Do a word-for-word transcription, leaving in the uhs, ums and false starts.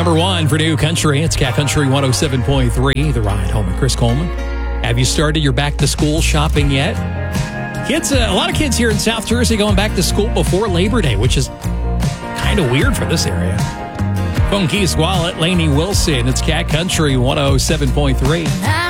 Number one for New Country. It's Cat Country one oh seven point three. The Ride Home with Chris Coleman. Have you started your back-to-school shopping yet? Kids, uh, a lot of kids here in South Jersey going back to school before Labor Day, which is kind of weird for this area. Phone Key Squallet, Lainey Wilson. It's Cat Country one oh seven point three.